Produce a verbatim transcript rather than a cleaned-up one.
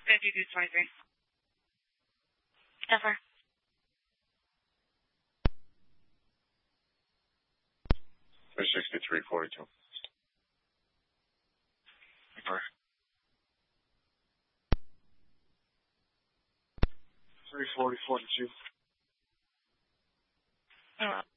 fifty-two twenty-three. Over. three sixty-three forty-two. Over. three forty forty-two. Oh,